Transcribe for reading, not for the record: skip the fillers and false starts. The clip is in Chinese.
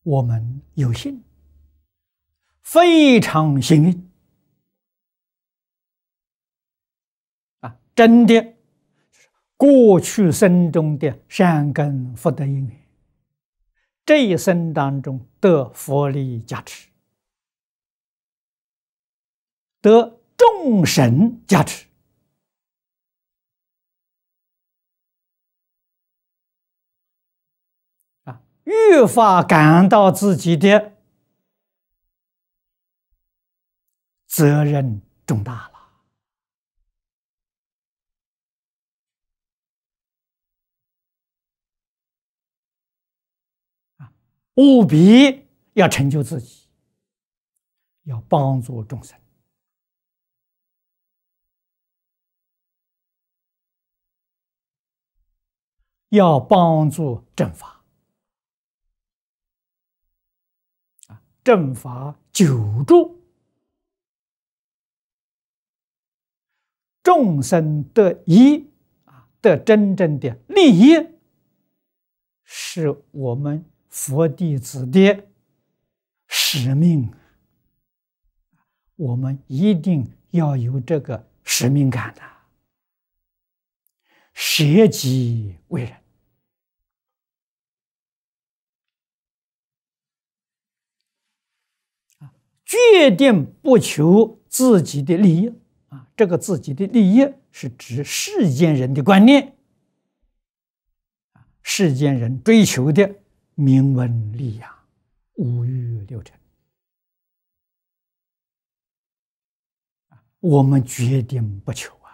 我们有幸，非常幸运啊！真的，过去生中的善根福德因缘，这一生当中得佛力加持，得众神加持。越发感到自己的责任重大了务必要成就自己，要帮助众生，要帮助正法。正法久住，众生得益得真正的利益，是我们佛弟子的使命。我们一定要有这个使命感的，舍己为人。决定不求自己的利益这个自己的利益是指世间人的观念，世间人追求的名闻利养、五欲六尘，我们决定不求